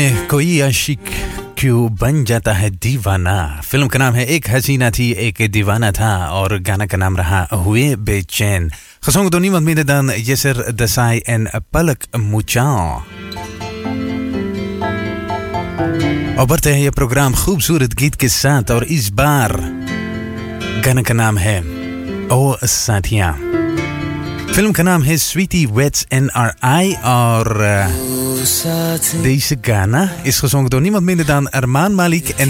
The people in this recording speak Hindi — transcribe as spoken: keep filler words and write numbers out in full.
कोई आशिक क्यों बन जाता है दीवाना। फिल्म का नाम है एक हसीना थी एक दीवाना था और गाना का नाम रहा हुए बेचैन. Gezongen door niemand minder dan Yasser Desai en Palak Muchao. और बढ़ते हैं ये प्रोग्राम खूबसूरत गीत के साथ और इस बार गाना का नाम है ओ साथिया. फिल्म का नाम है Sweetie Wets N R I और deze गाना is gezongen door niemand minder dan Armaan Malik en